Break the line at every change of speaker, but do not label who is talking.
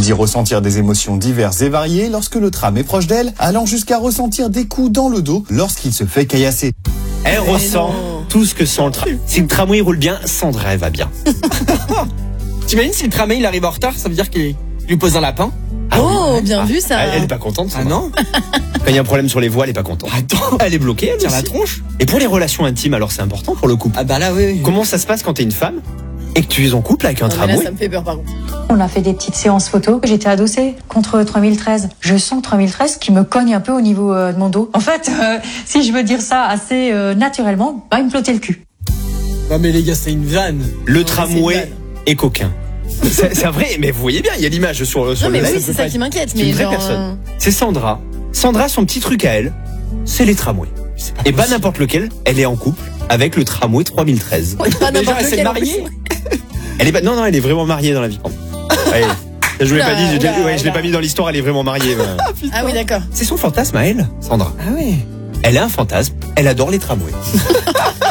dit ressentir des émotions diverses et variées lorsque le tram est proche d'elle, allant jusqu'à ressentir des coups dans le dos lorsqu'il se fait caillasser.
Elle ressent tout ce que sent le tram. Si le tramway roule bien, Sandra, elle va bien.
T'imagines si le tramway il arrive en retard, ça veut dire qu'il lui pose un lapin?
Bien vu ça.
Elle est pas contente.
Ah non?
Quand il y a un problème sur les voies, elle est pas contente.
Attends,
Elle est bloquée, elle
tire la
aussi.
tronche.
Et pour les relations intimes, alors c'est important pour le couple.
Ah bah là oui.
Comment ça se passe quand t'es une femme et que tu es en couple avec un
Non, mais là,
tramway?
ça me fait peur par contre.
On a fait des petites séances photos. J'étais adossée contre 3013. Je sens 3013 qui me cogne un peu au niveau de mon dos. En fait, si je veux dire ça assez naturellement, il me flottait le cul.
Non mais les gars, c'est une vanne.
Le
Non,
tramway est coquin. C'est vrai, mais vous voyez bien, il y a l'image sur
Non
le
mais
live.
oui, c'est ça qui m'inquiète.
C'est
Mais
une vraie
genre,
personne. C'est Sandra. Sandra, son petit truc à elle, c'est les tramways. Et pas n'importe lequel, elle est en couple avec le tramway 3013.
pas
Déjà,
n'importe
elle s'est
lequel, en
mariée.
plus.
Elle est pas, non, elle est vraiment mariée dans la vie. Allez, je l'ai pas dit, je l'ai pas mis dans l'histoire, elle est vraiment mariée.
Ah oui, d'accord.
C'est son fantasme à elle, Sandra.
Ah oui.
Elle a un fantasme, elle adore les tramways.